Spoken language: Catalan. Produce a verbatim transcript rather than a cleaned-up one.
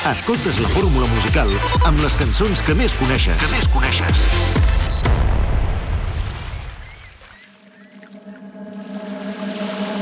Escoltes la fórmula musical amb les cançons que més coneixes. Que més coneixes.